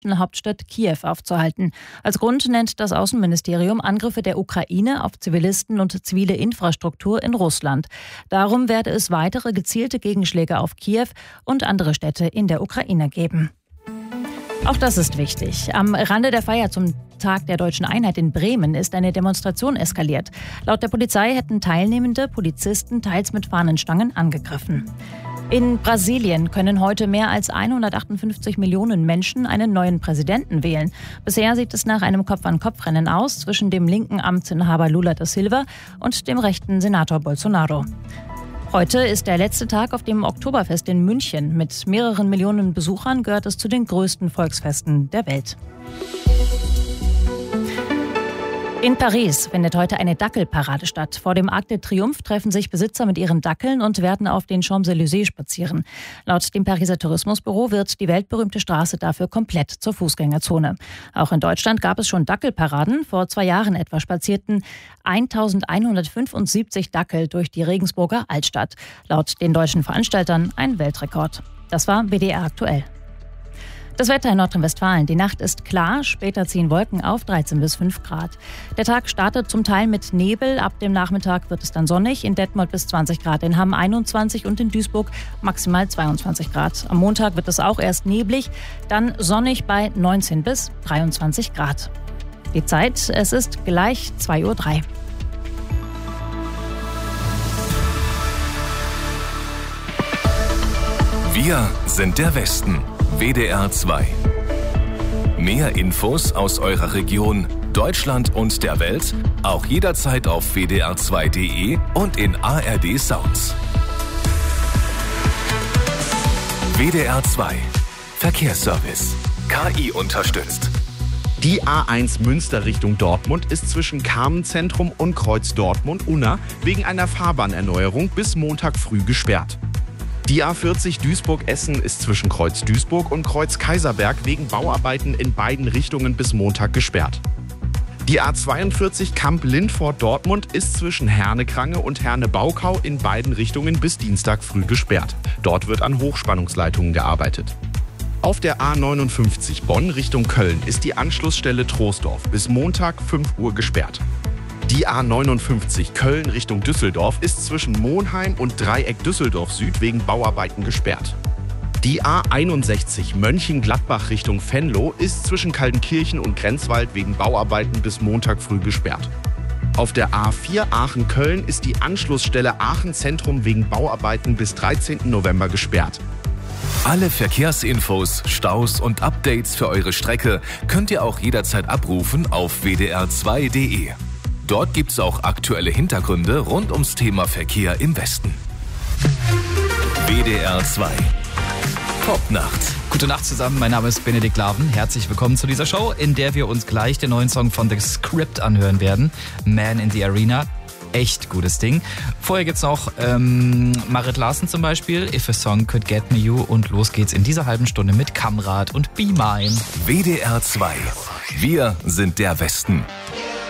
Hauptstadt Kiew aufzuhalten. Als Grund nennt das Außenministerium Angriffe der Ukraine auf Zivilisten und zivile Infrastruktur in Russland. Darum werde es weitere gezielte Gegenschläge auf Kiew und andere Städte in der Ukraine geben. Auch das ist wichtig. Am Rande der Feier zum Tag der Deutschen Einheit in Bremen ist eine Demonstration eskaliert. Laut der Polizei hätten teilnehmende Polizisten teils mit Fahnenstangen angegriffen. In Brasilien können heute mehr als 158 Millionen Menschen einen neuen Präsidenten wählen. Bisher sieht es nach einem Kopf-an-Kopf-Rennen aus zwischen dem linken Amtsinhaber Lula da Silva und dem rechten Senator Bolsonaro. Heute ist der letzte Tag auf dem Oktoberfest in München. Mit mehreren Millionen Besuchern gehört es zu den größten Volksfesten der Welt. In Paris findet heute eine Dackelparade statt. Vor dem Arc de Triomphe treffen sich Besitzer mit ihren Dackeln und werden auf den Champs-Élysées spazieren. Laut dem Pariser Tourismusbüro wird die weltberühmte Straße dafür komplett zur Fußgängerzone. Auch in Deutschland gab es schon Dackelparaden. Vor 2 Jahren etwa spazierten 1175 Dackel durch die Regensburger Altstadt. Laut den deutschen Veranstaltern ein Weltrekord. Das war WDR aktuell. Das Wetter in Nordrhein-Westfalen. Die Nacht ist klar, später ziehen Wolken auf, 13 bis 5 Grad. Der Tag startet zum Teil mit Nebel, ab dem Nachmittag wird es dann sonnig, in Detmold bis 20 Grad, in Hamm 21 und in Duisburg maximal 22 Grad. Am Montag wird es auch erst neblig, dann sonnig bei 19 bis 23 Grad. Die Zeit, es ist gleich 2:03 Uhr. Wir sind der Westen. WDR 2. Mehr Infos aus eurer Region, Deutschland und der Welt auch jederzeit auf wdr2.de und in ARD Sounds. WDR 2. Verkehrsservice. KI unterstützt. Die A1 Münster Richtung Dortmund ist zwischen Carmen-Zentrum und Kreuz Dortmund-Unna wegen einer Fahrbahnerneuerung bis Montag früh gesperrt. Die A40 Duisburg-Essen ist zwischen Kreuz Duisburg und Kreuz Kaiserberg wegen Bauarbeiten in beiden Richtungen bis Montag gesperrt. Die A42 Kamp-Lindfort-Dortmund ist zwischen Herne-Krange und Herne-Baukau in beiden Richtungen bis Dienstag früh gesperrt. Dort wird an Hochspannungsleitungen gearbeitet. Auf der A59 Bonn Richtung Köln ist die Anschlussstelle Troisdorf bis Montag 5 Uhr gesperrt. Die A59 Köln Richtung Düsseldorf ist zwischen Monheim und Dreieck Düsseldorf Süd wegen Bauarbeiten gesperrt. Die A61 Mönchengladbach Richtung Venlo ist zwischen Kaltenkirchen und Grenzwald wegen Bauarbeiten bis Montag früh gesperrt. Auf der A4 Aachen-Köln ist die Anschlussstelle Aachen Zentrum wegen Bauarbeiten bis 13. November gesperrt. Alle Verkehrsinfos, Staus und Updates für eure Strecke könnt ihr auch jederzeit abrufen auf wdr2.de. Dort gibt's auch aktuelle Hintergründe rund ums Thema Verkehr im Westen. WDR 2. Popnacht. Gute Nacht zusammen, mein Name ist Benedikt Laven. Herzlich willkommen zu dieser Show, in der wir uns gleich den neuen Song von The Script anhören werden. Man in the Arena. Echt gutes Ding. Vorher gibt's noch Marit Larsen zum Beispiel, If a Song Could Get Me You, und los geht's in dieser halben Stunde mit Kamrat und Be Mine. WDR 2. Wir sind der Westen.